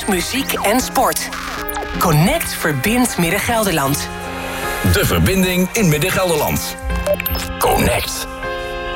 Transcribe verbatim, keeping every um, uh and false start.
muziek en sport. Connect verbindt Midden-Gelderland. De verbinding in Midden-Gelderland. Connect.